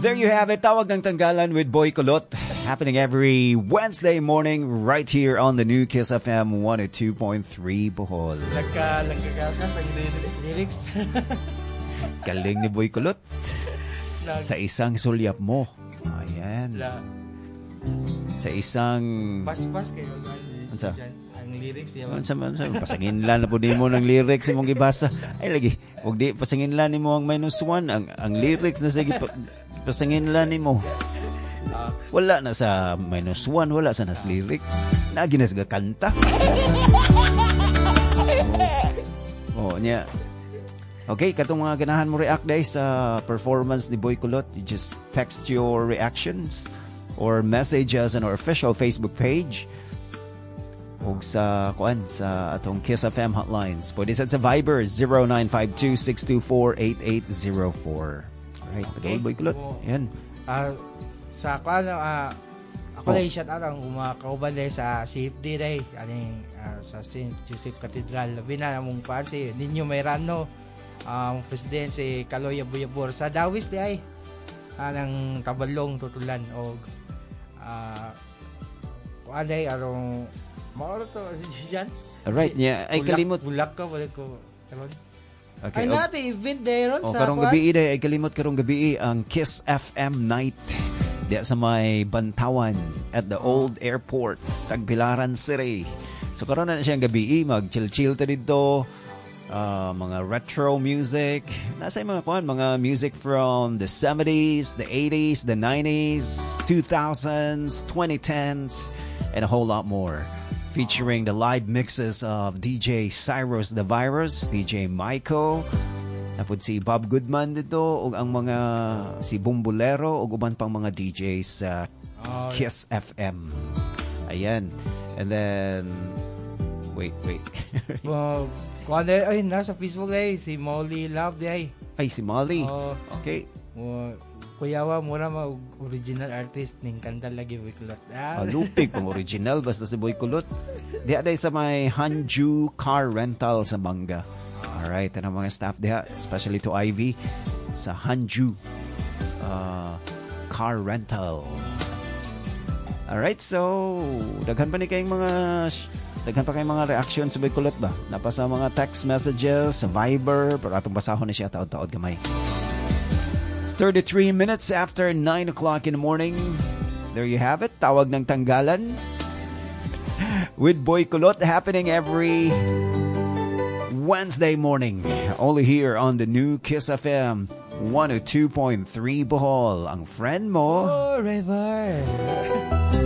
There you have it, Tawag ng Tanggalan with Boy Kulot, happening every Wednesday morning right here on the new Kiss FM 102.3 Bohol. Nagkagagas ang lyrics. Galing ni Boy Kulot. Sa isang sulyap mo. Ayan. Sa isang... Pas-pas kayo. Ansa? Ang lyrics niya. Ansa, pasangin lang na po di mo ng lyrics mong ibasa. Ay lagi, huwag di, pasangin lang ni mo ang -1. Ang lyrics na sige, pasangin lang ni mo. Wala na sa -1, wala sa nas lyrics. Nagi na sa kanta. Niya. Okay, katong mga ganahan mo react dahil sa performance ni Boy Kulot, you just text your reactions or message us on our official Facebook page o sa atong Kiss FM hotlines. Pwede sa Viber 0952-624-8804. Alright, okay. Boy Kulot. Yan. Sa ako na i-shout out ang umakauban dahil sa CFD dahil sa St. Joseph Cathedral. Labi na mong paan si Ninyo Mayrano, ang president si Kaloy Abuyabor sa Dawis di ay ng Tabalong tutulan o kuanay arong maoro to diyan. Alright, niya ay kalimot bulak ka wala ko karon. Okay, ay nati event deron sa karong gabi ay kalimot karong gabi ang Kiss FM night di sa may Bantawan at the Old Airport, Tagbilaran City. So karon na siyang gabi mag-chill-chill ta dito. Mga retro music. Nasa yung mga music from the 70s, the 80s, the 90s, 2000s, 2010s, and a whole lot more. Featuring the live mixes of DJ Cyrus the Virus, DJ Maiko, napod si Bob Goodman dito, o ang mga si Bumbulero, o uban pang mga DJs sa Kiss FM. Ayan. And then, wait. Ay, nasa Facebook ay si Molly Love di ay. Ay, si Molly. Okay. Kuyawa mura original artist ning kanta lagi Boy Kulot. Lupig pang original basta si Boy Kulot. Di aday sa may Hanju Car Rental sa Manga. Alright, and ang mga staff diha, especially to Ivy sa Hanju Car Rental. Alright, so daghan pa kayong mga reaction sa Boy Kulot ba? Napasa mga text messages sa Viber, pero atong basahon na siya taod-taod gamay. It's 33 minutes after 9 o'clock in the morning. There you have it. Tawag ng Tanggalan with Boy Kulot, happening every Wednesday morning. Only here on the new Kiss FM 102.3 Bohol. Ang friend mo forever.